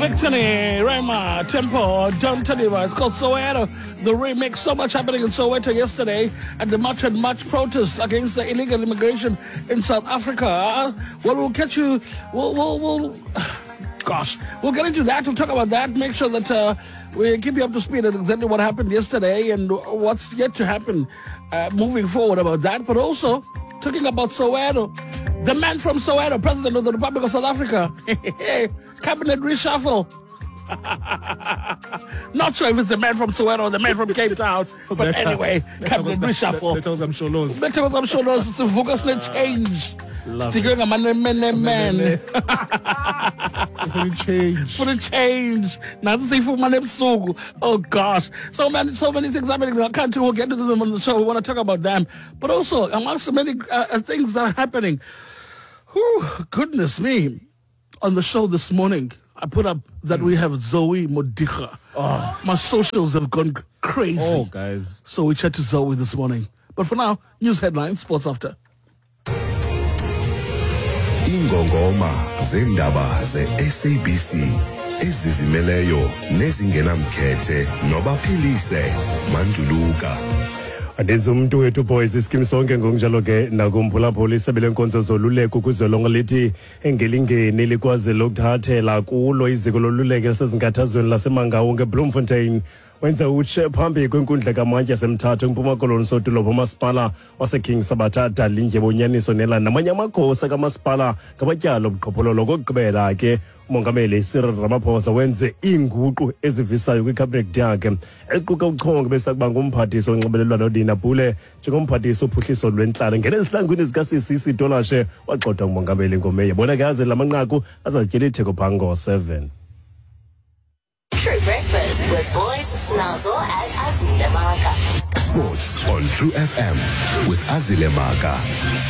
Victory, Rema, Tempo, Don't Tell You. It's called Soweto. The remix. So much happening in Soweto yesterday at the March and March protest against the illegal immigration in South Africa. Well, we'll catch you. We'll get into that. We'll talk about that. Make sure that we keep you up to speed on exactly what happened yesterday and what's yet to happen moving forward about that. But also talking about Soweto. The man from Soweto, President of the Republic of South Africa. Cabinet reshuffle. Not sure if it's the man from Soweto or the man from Cape Town. But anyway, cabinet reshuffle. Better was I'm sure knows. Better was I'm sure knows. It's a focus change. Sticking a man. For the change. For the change. Now this is for my name Sugu. Oh gosh. So many things happening in our country. We'll get to them on the show. We want to talk about them. But also, amongst the many things that are happening. Whew, goodness me. On the show this morning, I put up that we have Zoe Modiga. Oh. My socials have gone crazy. Oh, guys. So we chat to Zoe this morning. But for now, news headlines, sports after. Ingongoma zendaba ze-SABC ezizimeleyo nezingenamkhethe nobaphilise Manduluka. Adenze umuntu wethu boys iskim sonke ngokunjalo ke nakumphulaphula isebe lenkonzo zoluleko kuzwelonke lithi engelingeni likwaze lokuthathela kulo iziko loluleko lasezinkathazweni laseMangaung eBloemfontein wenza utshe phambi kwenkundla kamantya semthatho eMpuma Koloni sodolophu masipala waseKing Sabatha Dalindyebo Bonyaniso Nelani namanye amagosa kamasipala ngamatyalo obuqhophololo kokugqibela ke umongameli Cyril Ramaphosa wenze iinguqu ezivisayo kwikhabhinethi yakhe equka uchonge besakuba ngumphathiso onxibelelwano Dina Pule njengomphathiso ophuhliso lwentlalo ngene esihlangwini zikaSisisi Tolashe waxoxa umongameli ngoMeyi yabona ke aze lamanqaku azazityela itheko phango 7. True Breakfast with Boys Snazzle and Azile Maka. Sports on True FM with Azile Maka.